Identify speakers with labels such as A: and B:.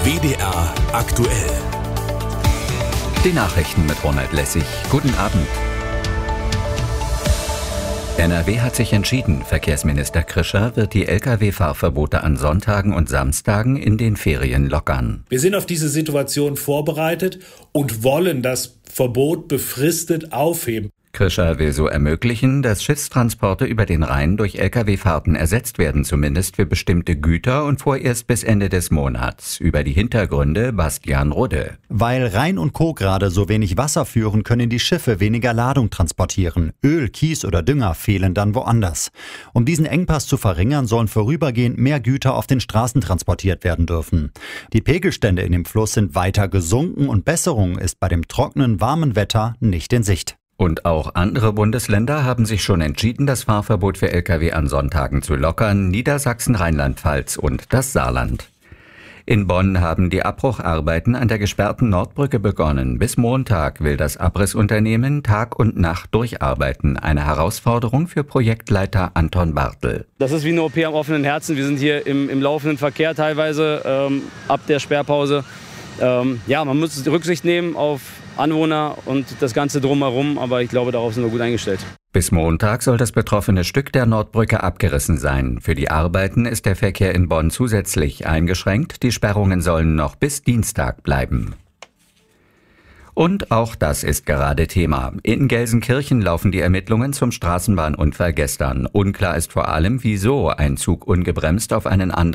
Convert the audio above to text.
A: WDR aktuell.
B: Die Nachrichten mit Ronald Lessig. Guten Abend. NRW hat sich entschieden, Verkehrsminister Krischer wird die Lkw-Fahrverbote an Sonntagen und Samstagen in den Ferien lockern.
C: Wir sind auf diese Situation vorbereitet und wollen das Verbot befristet aufheben.
B: Krischer will so ermöglichen, dass Schiffstransporte über den Rhein durch Lkw-Fahrten ersetzt werden, zumindest für bestimmte Güter und vorerst bis Ende des Monats. Über die Hintergründe Bastian Rudde.
D: Weil Rhein und Co. gerade so wenig Wasser führen, können die Schiffe weniger Ladung transportieren. Öl, Kies oder Dünger fehlen dann woanders. Um diesen Engpass zu verringern, sollen vorübergehend mehr Güter auf den Straßen transportiert werden dürfen. Die Pegelstände in dem Fluss sind weiter gesunken und Besserung ist bei dem trockenen, warmen Wetter nicht in Sicht.
B: Und auch andere Bundesländer haben sich schon entschieden, das Fahrverbot für Lkw an Sonntagen zu lockern: Niedersachsen, Rheinland-Pfalz und das Saarland. In Bonn haben die Abbrucharbeiten an der gesperrten Nordbrücke begonnen. Bis Montag will das Abrissunternehmen Tag und Nacht durcharbeiten. Eine Herausforderung für Projektleiter Anton Bartel.
E: Das ist wie eine OP am offenen Herzen. Wir sind hier im laufenden Verkehr teilweise ab der Sperrpause. Man muss Rücksicht nehmen auf Anwohner und das Ganze drumherum, aber ich glaube, darauf sind wir gut eingestellt.
B: Bis Montag soll das betroffene Stück der Nordbrücke abgerissen sein. Für die Arbeiten ist der Verkehr in Bonn zusätzlich eingeschränkt. Die Sperrungen sollen noch bis Dienstag bleiben. Und auch das ist gerade Thema. In Gelsenkirchen laufen die Ermittlungen zum Straßenbahnunfall gestern. Unklar ist vor allem, wieso ein Zug ungebremst auf einen anderen